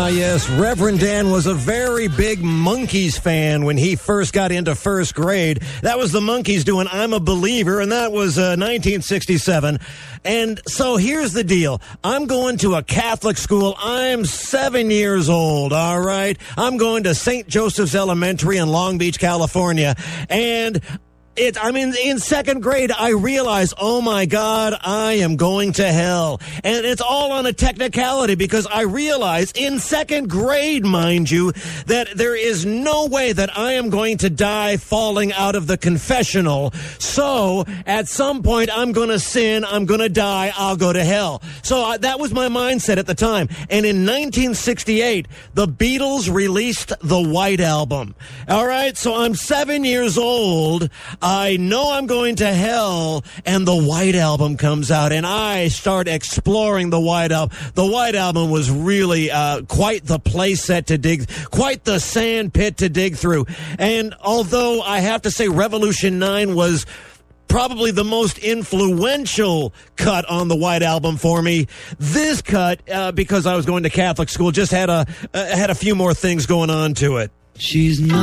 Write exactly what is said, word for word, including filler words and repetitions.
Ah, yes, Reverend Dan was a very big Monkees fan when he first got into first grade. That was the Monkees doing I'm a Believer, and that was uh, nineteen sixty-seven. And so here's the deal. I'm going to a Catholic school. I'm seven years old, all right? I'm going to Saint Joseph's Elementary in Long Beach, California, and It, I mean, in second grade, I realized, oh my God, I am going to hell. And it's all on a technicality because I realized in second grade, mind you, that there is no way that I am going to die falling out of the confessional. So at some point, I'm going to sin. I'm going to die. I'll go to hell. So uh, that was my mindset at the time. And in nineteen sixty-eight, the Beatles released the White Album. All right. So I'm seven years old. I know I'm going to hell, and the White Album comes out, and I start exploring the White Album. The White Album was really uh, quite the play set to dig, quite the sand pit to dig through. And although I have to say Revolution nine was probably the most influential cut on the White Album for me, this cut, uh, because I was going to Catholic school, just had a uh, had a few more things going on to it. She's not